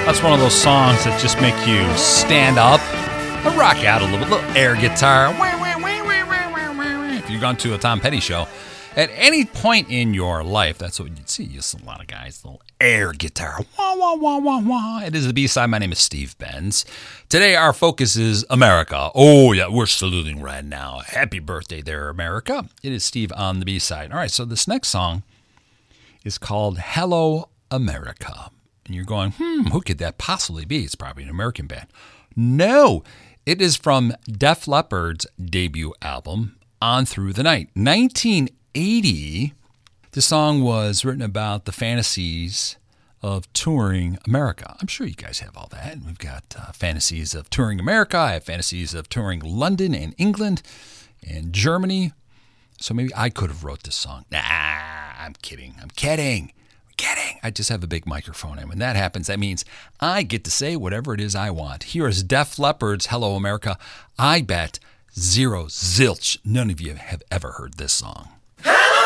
That's one of those songs that just make you stand up, rock out a little air guitar. If you've gone to a Tom Petty show, at any point in your life, that's what you'd see. You see a lot of guys, little air guitar. Wah, wah, wah, wah, wah. It is the B-side. My name is Steve Benz. Today, our focus is America. Oh, yeah, we're saluting right now. Happy birthday there, America. It is Steve on the B-side. All right, so this next song is called Hello, America. And you're going, who could that possibly be? It's probably an American band. No, it is from Def Leppard's debut album, On Through the Night. 1980, the song was written about the fantasies of touring America. I'm sure you guys have all that. We've got fantasies of touring America. I have fantasies of touring London and England and Germany. So maybe I could have wrote this song. Nah, I'm kidding. I just have a big microphone, and when that happens, that means I get to say whatever it is I want. Here is Def Leppard's Hello America. I bet zero zilch none of you have ever heard this song.